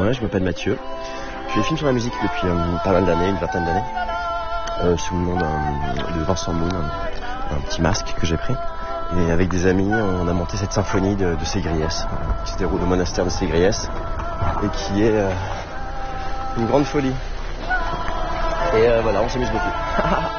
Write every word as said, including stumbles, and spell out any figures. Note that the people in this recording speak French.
Ouais, je m'appelle Mathieu. Je fais des films sur la musique depuis euh, pas mal d'années, une vingtaine d'années, euh, sous le nom de Vincent Moon, un, un petit masque que j'ai pris. Et avec des amis, on a monté cette symphonie de, de Ségriès, euh, qui se déroule au monastère de Ségriès, et qui est euh, une grande folie. Et euh, voilà, on s'amuse beaucoup.